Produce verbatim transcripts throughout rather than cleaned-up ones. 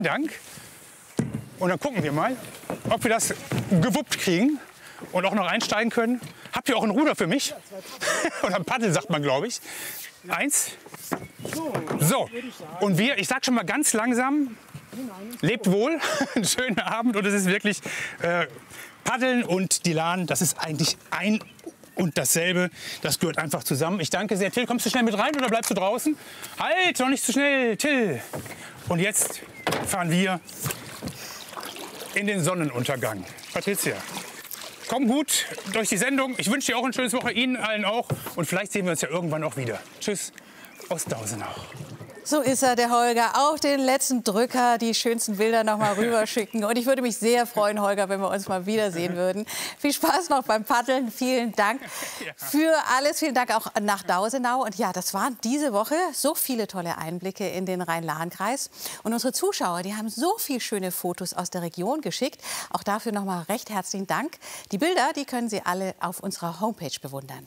Dank. Und dann gucken wir mal, ob wir das gewuppt kriegen und auch noch einsteigen können. Habt ihr auch ein Ruder für mich? Oder ein Paddel, sagt man, glaube ich. Eins. So, und wir, ich sag schon mal ganz langsam, lebt wohl, einen schönen Abend. Und es ist wirklich äh, Paddeln und die Lahn, das ist eigentlich ein und dasselbe. Das gehört einfach zusammen. Ich danke sehr. Till, kommst du schnell mit rein oder bleibst du draußen? Halt, noch nicht zu schnell, Till. Und jetzt fahren wir in den Sonnenuntergang. Patricia, komm gut durch die Sendung. Ich wünsche dir auch eine schöne Woche, Ihnen allen auch. Und vielleicht sehen wir uns ja irgendwann auch wieder. Tschüss aus Dausenau. So ist er, der Holger. Auch den letzten Drücker, die schönsten Bilder noch mal rüberschicken. Und ich würde mich sehr freuen, Holger, wenn wir uns mal wiedersehen würden. Viel Spaß noch beim Paddeln. Vielen Dank für alles. Vielen Dank auch nach Dausenau. Und ja, das waren diese Woche so viele tolle Einblicke in den Rhein-Lahn-Kreis. Und unsere Zuschauer, die haben so viele schöne Fotos aus der Region geschickt. Auch dafür noch mal recht herzlichen Dank. Die Bilder, die können Sie alle auf unserer Homepage bewundern.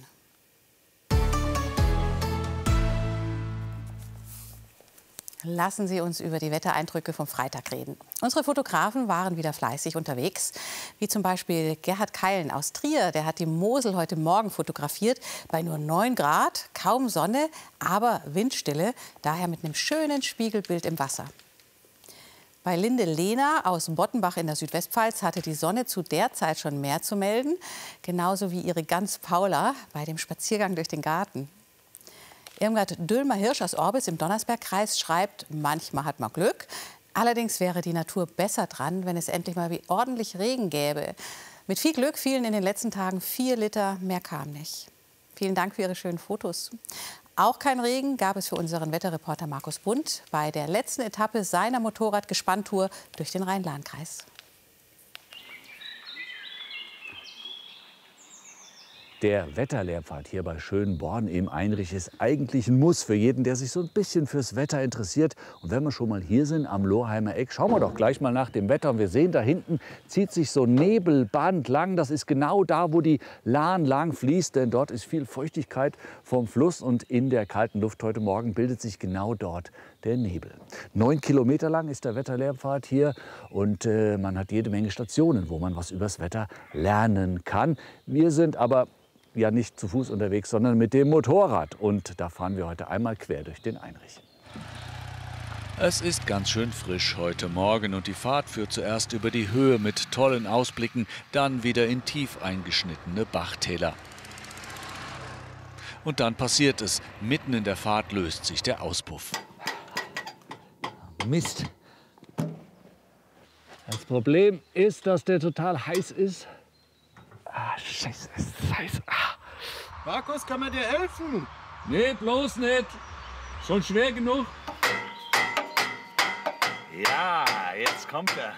Lassen Sie uns über die Wettereindrücke vom Freitag reden. Unsere Fotografen waren wieder fleißig unterwegs, wie zum Beispiel Gerhard Keilen aus Trier. Der hat die Mosel heute Morgen fotografiert bei nur neun Grad, kaum Sonne, aber Windstille, daher mit einem schönen Spiegelbild im Wasser. Bei Linde Lehner aus Bottenbach in der Südwestpfalz hatte die Sonne zu der Zeit schon mehr zu melden, genauso wie ihre Gans Paula bei dem Spaziergang durch den Garten. Irmgard Dülmer-Hirsch aus Orbis im Donnersbergkreis schreibt, manchmal hat man Glück. Allerdings wäre die Natur besser dran, wenn es endlich mal wie ordentlich Regen gäbe. Mit viel Glück fielen in den letzten Tagen vier Liter, mehr kam nicht. Vielen Dank für Ihre schönen Fotos. Auch kein Regen gab es für unseren Wetterreporter Markus Bund bei der letzten Etappe seiner Motorradgespanntour durch den Rhein-Lahn-Kreis. Der Wetterlehrpfad hier bei Schönborn im Einrich ist eigentlich ein Muss für jeden, der sich so ein bisschen fürs Wetter interessiert. Und wenn wir schon mal hier sind am Lohheimer Eck, schauen wir doch gleich mal nach dem Wetter. Und wir sehen, da hinten zieht sich so ein Nebelband lang. Das ist genau da, wo die Lahn lang fließt, denn dort ist viel Feuchtigkeit vom Fluss. Und in der kalten Luft heute Morgen bildet sich genau dort der Nebel. Neun Kilometer lang ist der Wetterlehrpfad hier und äh, man hat jede Menge Stationen, wo man was übers Wetter lernen kann. Wir sind aber ja nicht zu Fuß unterwegs, sondern mit dem Motorrad. Und da fahren wir heute einmal quer durch den Einrich. Es ist ganz schön frisch heute Morgen und die Fahrt führt zuerst über die Höhe mit tollen Ausblicken, dann wieder in tief eingeschnittene Bachtäler. Und dann passiert es, mitten in der Fahrt löst sich der Auspuff. Mist. Das Problem ist, dass der total heiß ist. Ah, Scheiße, das ist heiß. Ah. Markus, kann man dir helfen? Nee, bloß nicht. Schon schwer genug. Ja, jetzt kommt er.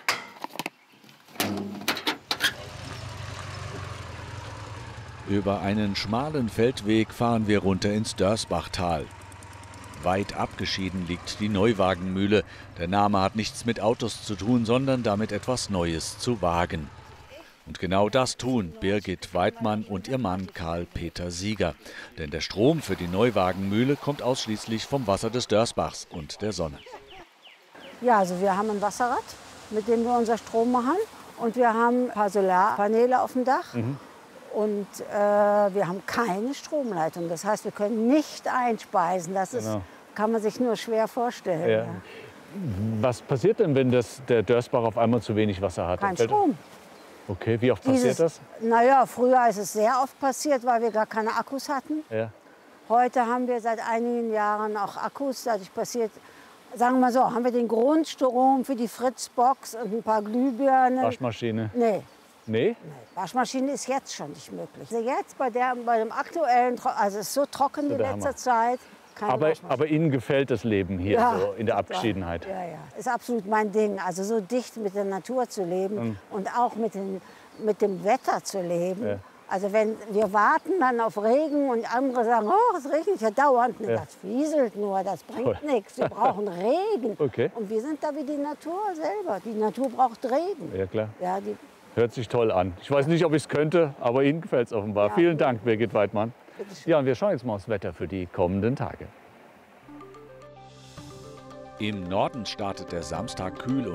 Über einen schmalen Feldweg fahren wir runter ins Dörsbachtal. Weit abgeschieden liegt die Neuwagenmühle. Der Name hat nichts mit Autos zu tun, sondern damit etwas Neues zu wagen. Und genau das tun Birgit Weidmann und ihr Mann Karl-Peter Sieger. Denn der Strom für die Neuwagenmühle kommt ausschließlich vom Wasser des Dörsbachs und der Sonne. Ja, also wir haben ein Wasserrad, mit dem wir unser Strom machen. Und wir haben ein paar Solarpaneele auf dem Dach. Mhm. Und äh, wir haben keine Stromleitung. Das heißt, wir können nicht einspeisen. Das ist, genau. Kann man sich nur schwer vorstellen. Ja. Ja. Was passiert denn, wenn das, der Dörsbach auf einmal zu wenig Wasser hat? Kein Strom. Okay, wie oft passiert Dieses, das? Naja, früher ist es sehr oft passiert, weil wir gar keine Akkus hatten. Ja. Heute haben wir seit einigen Jahren auch Akkus. Dadurch passiert, sagen wir mal so, haben wir den Grundstrom für die Fritzbox und ein paar Glühbirnen. Waschmaschine? Nee. Nee? Nee. Waschmaschine ist jetzt schon nicht möglich. Also jetzt bei, der, bei dem aktuellen, also es ist so trocken in letzter Zeit. Aber, aber Ihnen gefällt das Leben hier ja, so in der Abgeschiedenheit? Ja, ja. Ist absolut mein Ding. Also so dicht mit der Natur zu leben mhm. und auch mit, den, mit dem Wetter zu leben. Ja. Also wenn wir warten dann auf Regen und andere sagen, oh, es regnet ja dauernd. Ja. Das fieselt nur, das bringt nichts. Wir brauchen Regen. Okay. Und wir sind da wie die Natur selber. Die Natur braucht Regen. Ja, klar. Ja, die Hört sich toll an. Ich weiß nicht, ob ich es könnte, aber Ihnen gefällt es offenbar. Ja. Vielen Dank, Birgit Weidmann. Ja, und wir schauen jetzt mal aufs Wetter für die kommenden Tage. Im Norden startet der Samstag kühl